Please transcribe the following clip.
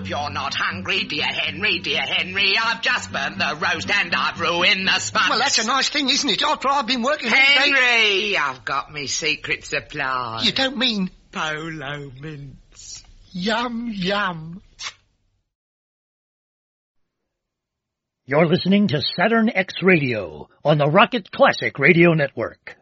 you're not hungry, dear Henry, I've just burnt the roast and I've ruined the sponge. Well, that's a nice thing, isn't it? After I've been working all day... Henry, I've got me secret supply. You don't mean... Polo mints. Yum, yum. You're listening to Saturn X Radio on the Rocket Classic Radio Network.